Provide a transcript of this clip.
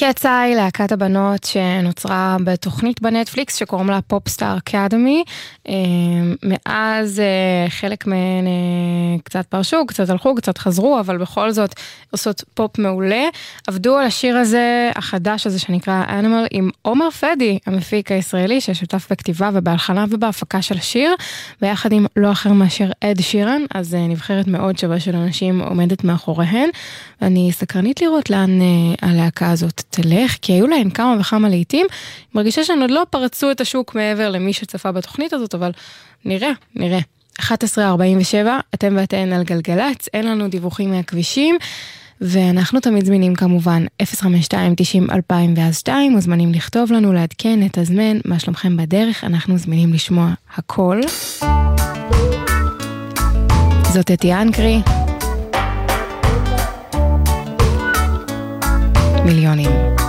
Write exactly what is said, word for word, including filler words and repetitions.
קצאי, להקת הבנות שנוצרה בתוכנית בנטפליקס שקוראים לה פופסטאר אקדמי. מאז חלק מהן קצת פרשו, קצת הלכו, קצת חזרו, אבל בכל זאת עושות פופ מעולה. עבדו על השיר הזה, החדש הזה שנקרא Animal, עם עומר פדי, המפיק הישראלי, ששותף בכתיבה ובהלחנה ובהפקה של השיר, ביחד עם לא אחר מאשר אד שירן, אז נבחרת מאוד שווה של אנשים עומדת מאחוריהן, ואני סקרנית לראות לאן הלהקה הזאת תלך, כי היו להן כמה וכמה לעיתים, מרגישה שהן עוד לא פרצו את השוק מעבר למי שצפה בתוכנית הזאת, אבל נראה, נראה. אחת עשרה ארבעים ושבע, אתם ואתן על גלגלץ, אין לנו דיווחים מהכבישים, ואנחנו תמיד זמינים כמובן, אפס חמש שתיים תשעים אלפיים ואז שתיים, מוזמנים לכתוב לנו, לעדכן את הזמן, מה שלומכם בדרך, אנחנו זמינים לשמוע הכל. זאת אתי אנקרי. מיליונים.